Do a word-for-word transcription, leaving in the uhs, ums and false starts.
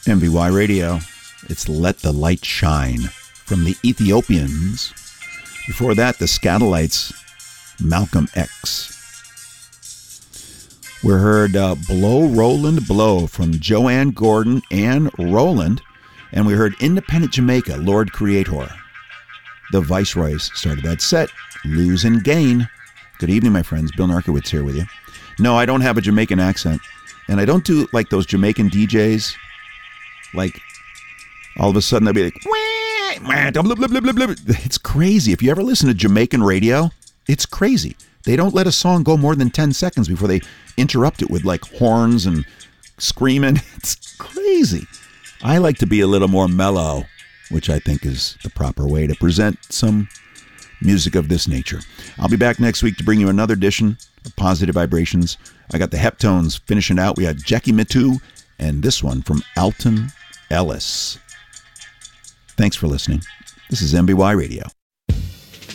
M B Y Radio. It's Let the Light Shine from the Ethiopians. Before that, the Scatolites, Malcolm X. We heard uh, Blow, Roland, Blow from Joanne Gordon and Roland. And we heard Independent Jamaica, Lord Creator. The Viceroys started that set. Lose and Gain. Good evening, my friends. Bill Narkowitz here with you. No, I don't have a Jamaican accent. And I don't do like those Jamaican D Js. Like, all of a sudden they'll be like, wah, blah, blah, blah, blah, blah. It's crazy. If you ever listen to Jamaican radio, it's crazy. They don't let a song go more than ten seconds before they interrupt it with like horns and screaming. It's crazy. I like to be a little more mellow, which I think is the proper way to present some music of this nature. I'll be back next week to bring you another edition of Positive Vibrations. I got the Heptones finishing out. We had Jackie Mitu and this one from Alton Ellis. Thanks for listening. This is M B Y Radio.